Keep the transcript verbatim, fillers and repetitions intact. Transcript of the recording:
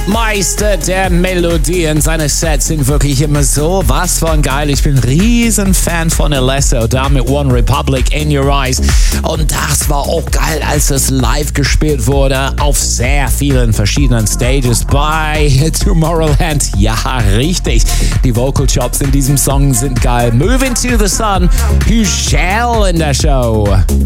Meister der Melodien. Seine Sets sind wirklich immer so was von geil. Ich bin ein riesen Fan von Alesso, da mit One Republic, In Your Eyes. Und das war auch geil, als es live gespielt wurde auf sehr vielen verschiedenen Stages bei Tomorrowland. Ja, richtig. Die Vocal Chops in diesem Song sind geil. Moving to the Sun, Hushell in der Show.